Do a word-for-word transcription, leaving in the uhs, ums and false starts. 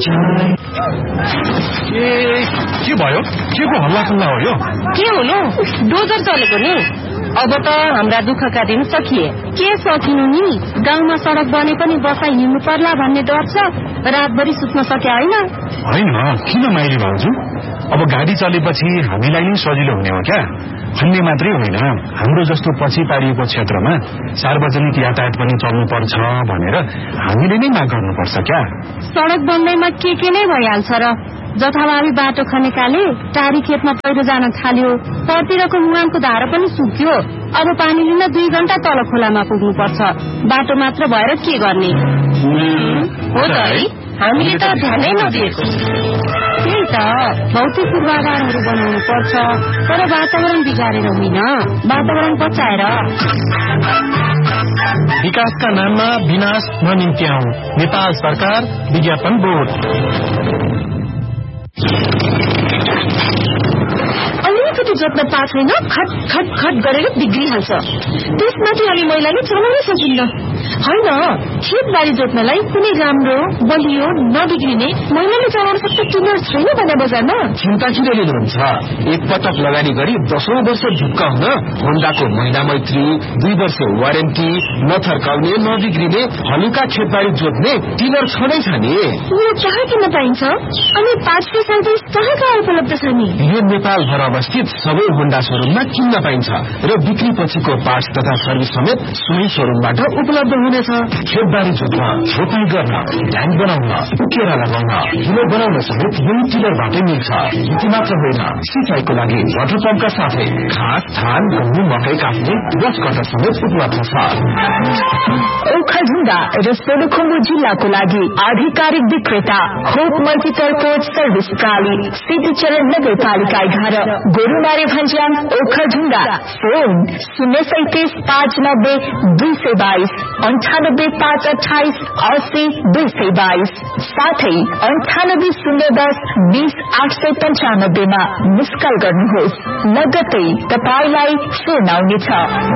के भयो? के को हल्ला खल्ला हो यो? के हुनु? डोजर चलेको नि। अब त हाम्रा दुःखका दिन सकिए। के सकिनु नि? गाउँमा सडक बने पनि बसाइ हिँड्नु पर्ला भन्ने डर छ। रातभरि सुत्न सके होइन? होइन, किन माइली भाउजू? अब गाडी चलेपछि हामीलाई नै सजिलो हुने हो क्या? अन्य मात्रै होइन, हाम्रो जस्तो पछि पारिएको क्षेत्रमा सार्वजनिक यातायात पनि चल्नु पर्छ भनेर हामीले नै माग गर्नुपर्छ क्या? सडक बन्दैमा के के नै भइहाल्छ र। जथाभावी बाटो खनेकाले टारी खेतमा पहिरो जान थाल्यो, परतिरको मुहानको धारा पनि सुक्यो। अब पानी लिन दुई घण्टा तल खोलामा पुग्नु पर्छ। बाटो मात्र भएर के गर्ने? हो त है, हामीले त ध्यानै नदिएको। त्यही त, भौतिक पूर्वाधारहरू बनाउनु पर्छ, तर वातावरण बिगारेर होइन, वातावरण बचाएर। विकासका नाममा विनाश ननिम्त्याउँ। नेपाल सरकार विज्ञापन बोर्ड। अलिकति जोत्न पाएको छैन, खट खट खट गरेर बिग्रिहाल्छ। त्यसमाथि अलि मैलाले चलाउनै सकिन्न। होइन, खेतबारी जोत्नलाई कुनै राम्रो बलियो नबिग्रिने मैलाले चलाउन सक्ने टिलर छैन भने बजारमा। चिन्ता किन लिनुहुन्छ? एक पटक लगानी गरी दशौं वर्ष ढुक्का हुन होन्डाको महिना मैत्री, दुई वर्ष वारेन्टी, नथर्काउने नबिग्रिने हलुका खेतबारी जोत्ने टिलर छँदैछ नि। यो कहाँ किन्न पाइन्छ? अनि पाँच सर्भिस कहाँ कहाँ उपलब्ध छ नि? यो नेपालभर अवस्थित सबै होन्डा शोरूममा किन्न पाइन्छ र बिक्री पछिको पार्ट्स तथा सर्भिस समेत सोही शोरूमबाट उपलब्ध हुनेछ। खेतबारी जोत्न, रोपाई गर्न, ध्यान बनाउन, उकेरा लगाउन, हिलो बनाउन समेत यही टिलरबाटै मिल्छ। यति मात्र होइन, सिंचाइको लागि वाटर पम्पका साथै घाँस, धान, गहुँ, मकै काट्ने गछ कटर समेत उपलब्ध छ। ओखलढुङ्गा र सोलुखुम्बु जिल्लाको लागि आधिकारिक विक्रेता hope multiple coach service प्राली, Siddhicharan नगरपालिका एघार, गोरुमारे भन्ज्याङ, ओखलढुङ्गा। फोन शून्य सैतिस पाँच नब्बे दुई सय बाइस, अन्ठानब्बे पाँच अठाइस अस्सी दुई सय बाइस, साथै अन्ठानब्बे शून्य दस बीस आठ सय पन्चानब्बेमा मिस कल गर्नुहोस्। लगत्तै तपाईलाई फोन आउनेछ।